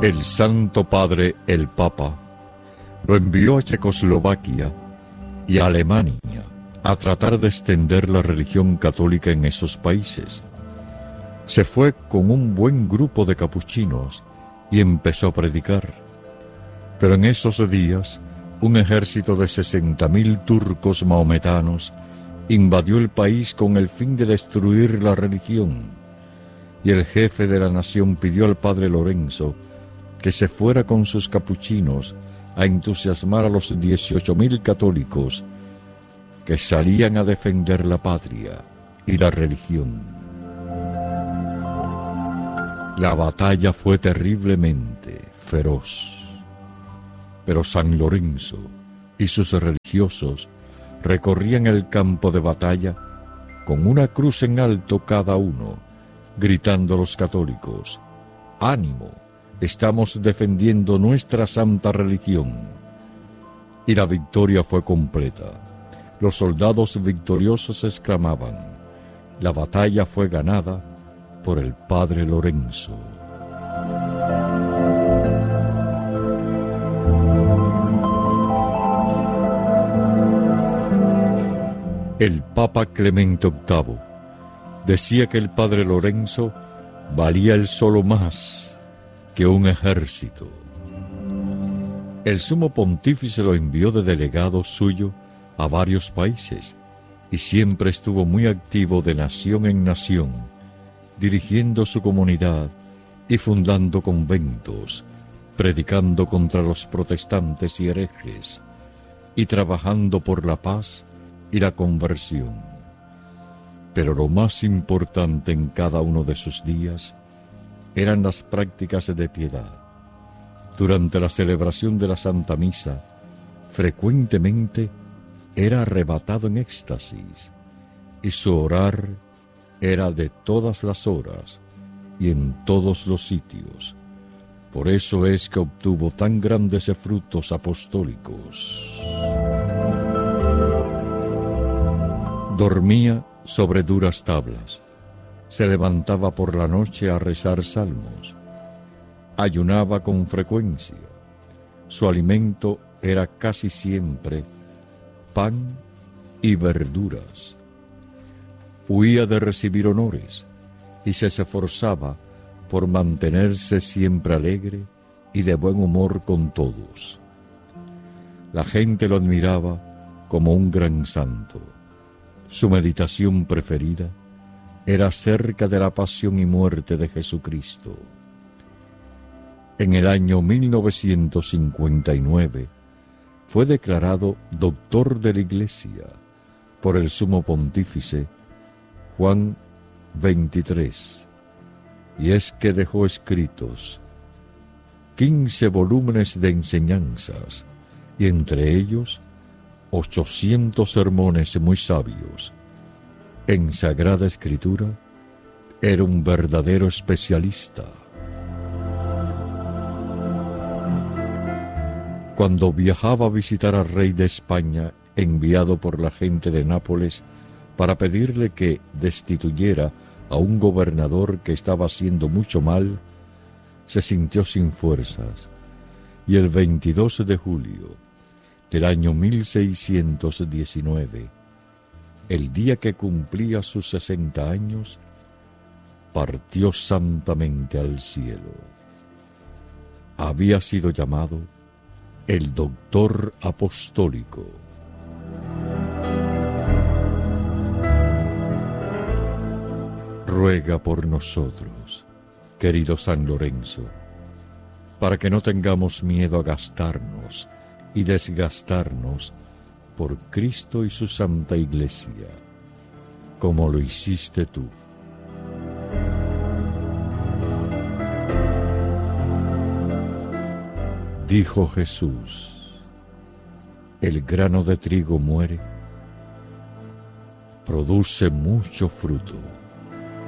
El Santo Padre, el Papa, lo envió a Checoslovaquia y a Alemania a tratar de extender la religión católica en esos países. Se fue con un buen grupo de capuchinos y empezó a predicar. Pero en esos días, un ejército de 60.000 turcos mahometanos invadió el país con el fin de destruir la religión, y el jefe de la nación pidió al padre Lorenzo que se fuera con sus capuchinos a entusiasmar a los 18.000 católicos que salían a defender la patria y la religión. La batalla fue terriblemente feroz, pero San Lorenzo y sus religiosos recorrían el campo de batalla con una cruz en alto cada uno, gritando a los católicos: ¡Ánimo! Estamos defendiendo nuestra santa religión. Y la victoria fue completa. Los soldados victoriosos exclamaban: la batalla fue ganada por el padre Lorenzo. El Papa Clemente VIII decía que el padre Lorenzo valía él solo más que un ejército. El sumo pontífice lo envió de delegado suyo a varios países y siempre estuvo muy activo de nación en nación, dirigiendo su comunidad y fundando conventos, predicando contra los protestantes y herejes y trabajando por la paz y la conversión. Pero lo más importante en cada uno de sus días eran las prácticas de piedad. Durante la celebración de la Santa Misa, frecuentemente era arrebatado en éxtasis, y su orar era de todas las horas y en todos los sitios. Por eso es que obtuvo tan grandes frutos apostólicos. Dormía sobre duras tablas. Se levantaba por la noche a rezar salmos. Ayunaba con frecuencia. Su alimento era casi siempre pan y verduras. Huía de recibir honores y se esforzaba por mantenerse siempre alegre y de buen humor con todos. La gente lo admiraba como un gran santo. Su meditación preferida era acerca de la pasión y muerte de Jesucristo. En el año 1959 fue declarado doctor de la Iglesia por el sumo pontífice Juan XXIII, y es que dejó escritos 15 volúmenes de enseñanzas, y entre ellos 800 sermones muy sabios. En Sagrada Escritura era un verdadero especialista. Cuando viajaba a visitar al rey de España, enviado por la gente de Nápoles para pedirle que destituyera a un gobernador que estaba haciendo mucho mal, se sintió sin fuerzas, y el 22 de julio del año 1619, el día que cumplía sus 60 años, partió santamente al cielo. Había sido llamado el doctor apostólico. Ruega por nosotros, querido San Lorenzo, para que no tengamos miedo a gastarnos y desgastarnos por Cristo y su Santa Iglesia, como lo hiciste tú. Dijo Jesús: el grano de trigo muere, produce mucho fruto.